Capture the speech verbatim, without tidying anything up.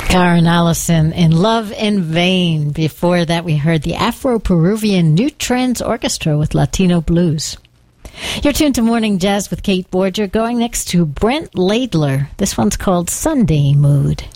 Karen Allison in Love in Vain. Before that, we heard the Afro-Peruvian New Trends Orchestra with Latino Blues. You're tuned to Morning Jazz with Kate Borger. Going next to Brent Laidler. This one's called Sunday Mood.